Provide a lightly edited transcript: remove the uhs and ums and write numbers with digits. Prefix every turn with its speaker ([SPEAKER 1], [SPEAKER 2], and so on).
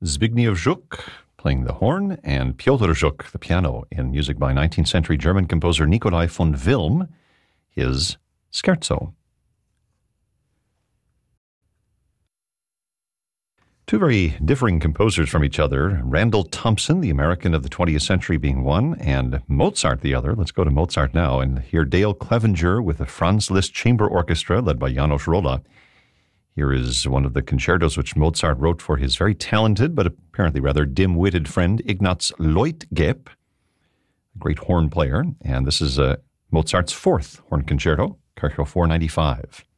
[SPEAKER 1] Zbigniew Żuk playing the horn, and Piotr Żuk, the piano, in music by 19th century German composer Nikolai von Wilm, his Scherzo. Two very differing composers from each other, Randall Thompson, the American of the 20th century, being one, and Mozart the other. Let's go to Mozart now and hear Dale Clevenger with the Franz Liszt Chamber Orchestra led by Janos Rolla. Here is one of the concertos which Mozart wrote for his very talented but apparently rather dim-witted friend Ignaz Leutgeb, a great horn player, and this is Mozart's fourth horn concerto, Kercho 495.